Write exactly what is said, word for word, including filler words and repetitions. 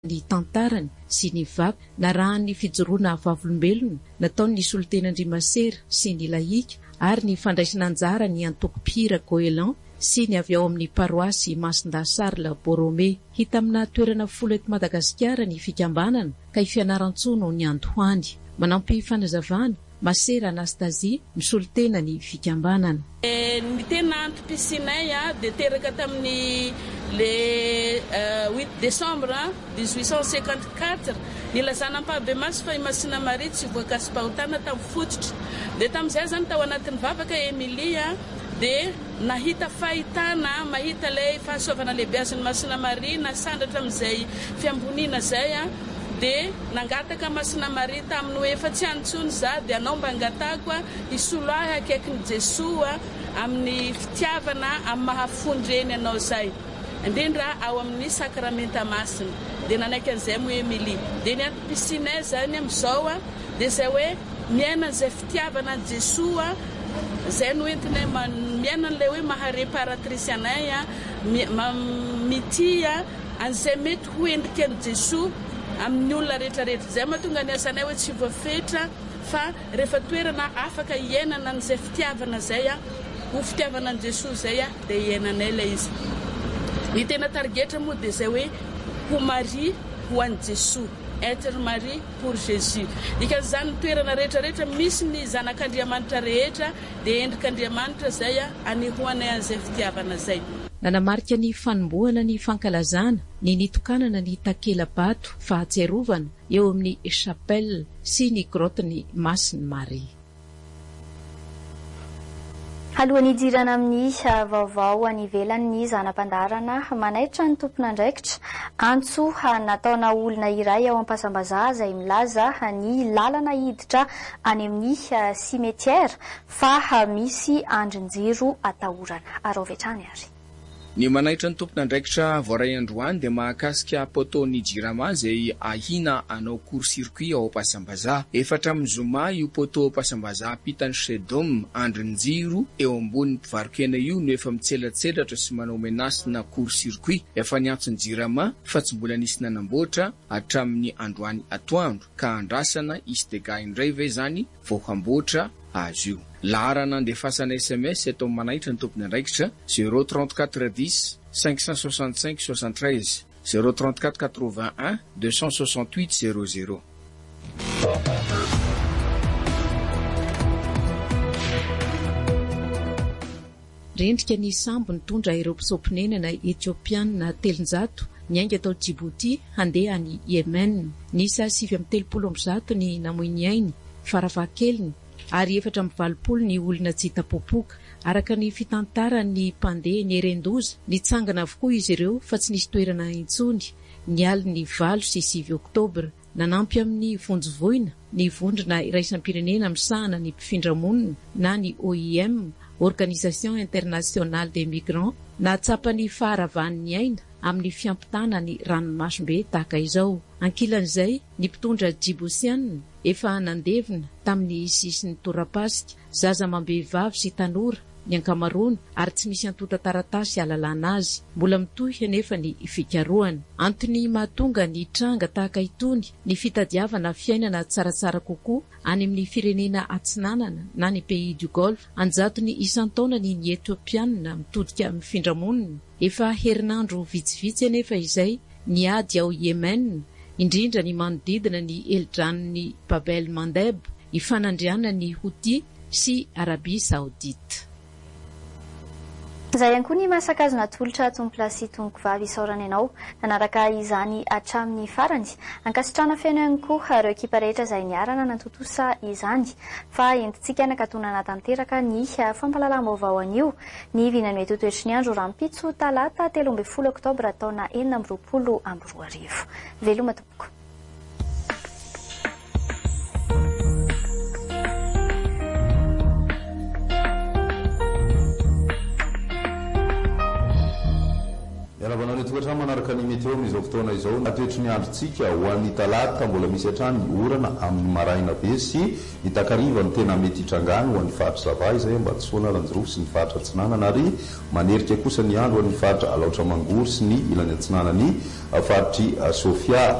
ny tantarany sy ny vaky narahany fijoroana vavolombelona nataony ny soloten'Andriamasera sy ny laika ary ny fandraisana anjara ny Antokopira Goéland sy ny avy ao amin'ny paroasy Masindasarla Boromé. Hita amina toerana folo eto Madagasikara ny fikambanana ka ifianaran-tsono ny andohany. Manampy fanazavana Masera Anastasia misolitena ny fikambanana. Ny tena antom-pisinay dia teraka tamin'ny le huit décembre dix-huit cent cinquante-quatre nilazana mpabe masy fa i Masina Maria tsy voakasym-pahotana tamin'ny fototra. Dia tamin'izay zany tao anatin'ny vavaka Emilia dia nahita fahitana mahita ilay fahasoavana lehibe azon'ny Masina Maria nasandratra amin'izay fiamboniana zay dia nangataka Masina Maria tamin'ny hoe efa tsy antsony za dia anao mba angatako isolo ahy akaikin'i Jesoa amin'ny fitiavana amin'ny mahafondreny anao zay indrindra ao amin'ny sakramenta masina. Dia nanaiky an'izay mo Emilie dia ny antom-pisinay zany amin'izao dia zay hoe miaina an'izay fitiavana an'i Jesoa zay no entinay miaina an'ilay hoe mahareparatrice anay mitia an'izay mety ho endrika an'i Jesoa amin'ny olona rehetrarehetra. Zay mahatonga ny asanay hoe tsy voafetra fa rehefa toerana afaka iainana an'izay fitiavana zay ho fitiavana an'i Jesoa zay dia iainanay ilay izy. Ny tena targetra moa dia zay hoe ho Marie ho an'i Jesoa, être Marie pour Jésus. Ikan'izany toerana rehetrarehetra misy ny zanak'Andriamanitra rehetra dia endrik'Andriamanitra zay anehoanay an'izay fitiavana zay. Nanamarika ny fanombohana ny fankalazana ny nitokanana ny takela-bato fahatsiarovana eo amin'ny chapelle sy ny grotiny Masina Maria. Alohan'ny hidirana amin'ny vaovao any ivelan'ny zanam-pandarana manaitra ny tompon'andraikitra antso nataona olona iray ao am-pasambazaha izay milaza ny lalana hiditra any amin'ny simetiera fa misy andrin-jiro atahorana. Araovetrany ary. Ny manaitra ny tompon'andraikitra voaray androany dia mahakasika poteau-ny jirama izay ahina anao court-circuit ao am-pasambazaha. Efatra amin'ny zoma io poteau am-pasambazaha pitany Sodome andrin-jiro eo ambonin'ny mpivarokena io no efa mitselatselatra sy manao menasina court-circuit. Efa niantson'ny jirama fa tsy mbola nisy nanamboatra hatramin'ny androany atoandro ka andrasana isy dega indray ve zany vao hamboatra azy io. Laharana andefasana S M S eto manaitra ny tompony andraikitra zéro trente-quatre dix cinq cent soixante-cinq soixante-treize zéro trente-quatre quatre-vingt-un deux cent soixante-huit zéro zéro. Rendrika ny sambo nitondra ireo mpisomponenana Etiopiana telonjato niainga tao Djibouti handeha any Yemen. Nisa sivy amin'ny telopolo amby zato ny namoiny ainy faravakeliny ary efatra amin'ny valopolo ny olona tsy hita popoka. Araka ny fitantaran'ny mpandeha ny Erendoza nitsangana avokoa izy ireo fa tsy nisy toerana intsony. Ny aliny valo sy sivy oktobra nanampy amin'ny vonjovoina ny vondrona iraisam-pirenena misahana ny mpifindra-monina na ny O I M, Organisation Internationale des Migrants, natsapany faharavan'ny aina amin'ny fiampitana ny ranomasombe tahaka izao. Ankilan'izay ny mpitondra Djiboutiana efa nandevina tamin'ny sisin'ny torapasika zaza mambehivavy sy tanora ny ankamaroany ary tsy misy antota taratasy alalana azy. Mbola mitohy anefa ny fikaroana. Antony mahatonga ny tranga tahaka itony ny fitadiavana fiainana tsaratsara kokoa any amin'ny firenena atsinanana na ny pays du Golfe. Anjatony isan-taonany ny Etiopiana mitodika mifindra-monina. Efa herinandro vitsivitsy anefa izay niady ao Yemen, indrindra ny manodidina ny Eldran'ny Babel Mandeb, ifanandriana ny Houthi sy Arabia Saodita. Zay ihany koa ny masakazo natolotra tompolasy tompoko vavy isaorana ianao nanaraka izany hatramin'ny farany. Ankasitrana feno ihany koa ireo ekipa rehetra izay niarana nantontosa izany fa entintsika nakatonana tanteraka ny fampalalam-baovao anio ny vinany mety ho toetry ny andro rampitso talata telo ambin'ny folo oktobra taona enina amby roapolo amby roa arivo. Veloma tompoko. Iaravanao ny toetra manaraka ny meteo amin'izao fotoana izao natoetry ny androntsika ho an'ny talata mbola misy hatrany orana amin'ny maraina be sy ny takariva ny tena mety hitrangany ho an'ny faritra Zava izay Ambatsoana Lanjiro sy ny faritra Atsinanana ary manerika kosa ny andro ho an'ny faritra Alaotra Mangory sy ny ilany Atsinanany faritry Sofia.